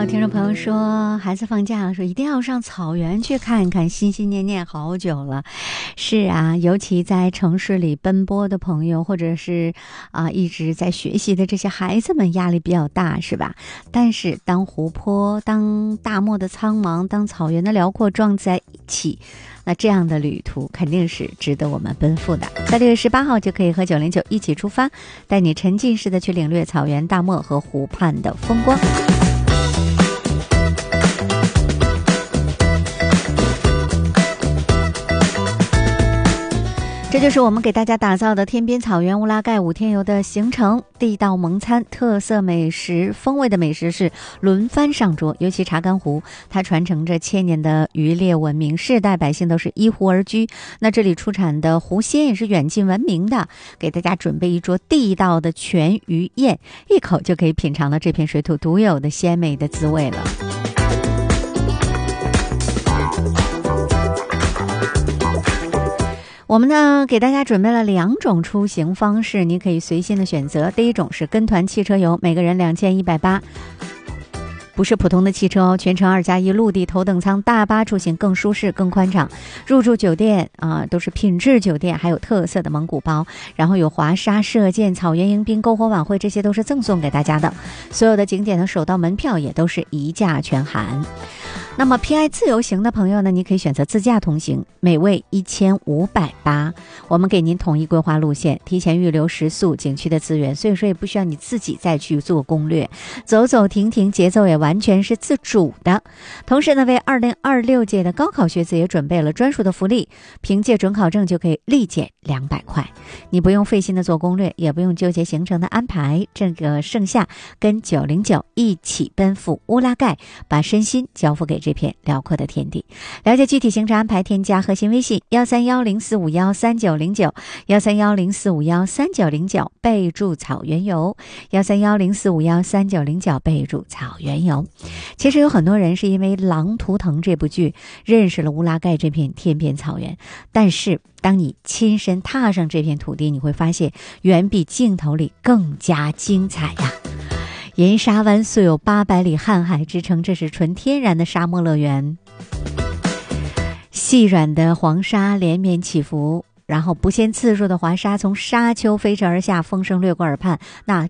有听众朋友说，孩子放假了，说一定要上草原去看一看，心心念念好久了。是啊，尤其在城市里奔波的朋友，或者是一直在学习的这些孩子们，压力比较大，是吧？但是当湖泊、当大漠的苍茫、当草原的辽阔撞在一起，那这样的旅途肯定是值得我们奔赴的。在6月18号就可以和909一起出发，带你沉浸式的去领略草原、大漠和湖畔的风光。这就是我们给大家打造的天边草原乌拉盖5天游的行程，地道蒙餐，特色美食，风味的美食是轮番上桌。尤其查干湖，它传承着千年的渔猎文明，世代百姓都是依湖而居。那这里出产的湖鲜也是远近闻名的，给大家准备一桌地道的全鱼宴，一口就可以品尝到这片水土独有的鲜美的滋味了。我们呢给大家准备了2种出行方式，你可以随心的选择。第一种是跟团汽车游，每个人2180，不是普通的汽车哦，全程2+1，陆地头等舱大巴出行更舒适更宽敞。入住酒店都是品质酒店，还有特色的蒙古包，然后有华沙射箭、草原迎宾、篝火晚会，这些都是赠送给大家的。所有的景点的首道门票也都是一价全含。那么偏爱自由行的朋友呢，你可以选择自驾同行，每位1580，我们给您统一规划路线，提前预留食宿景区的资源，所以说也不需要你自己再去做攻略，走走停停，节奏也完全是自主的。同时呢，为2026届的高考学子也准备了专属的福利，凭借准考证就可以立减200块，你不用费心的做攻略，也不用纠结行程的安排，这个盛夏跟909一起奔赴乌拉盖，把身心交付给这片辽阔的天地。了解具体行程安排，添加核心微信13104513909 13104513909，备注草原游13104513909，备注草原游。其实有很多人是因为《狼图腾》这部剧认识了乌拉盖这片天边草原，但是当你亲身踏上这片土地，你会发现远比镜头里更加精彩呀。银沙湾素有800里瀚海之称，这是纯天然的沙漠乐园，细软的黄沙连绵起伏，然后不限次数的华沙从沙丘飞驰而下，风声掠过耳畔，那